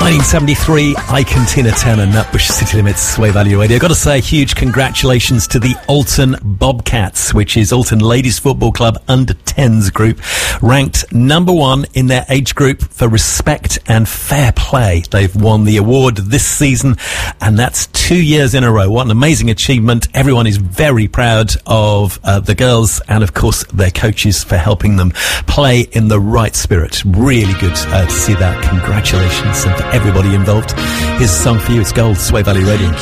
1973, Ike and Tina Turner, Nutbush City Limits, Sway Value Radio. I've got to say a huge congratulations to the Alton Bobcats, which is Alton Ladies Football Club under-10s group, ranked number 1 in their age group for respect and fair play. They've won the award this season, and that's 2 years in a row. What an amazing achievement. Everyone is very proud of the girls and, of course, their coaches for helping them play in the right spirit. Really good to see that. Congratulations, and for everybody involved. Here's a song for you. It's Gold, Sway Valley Radio.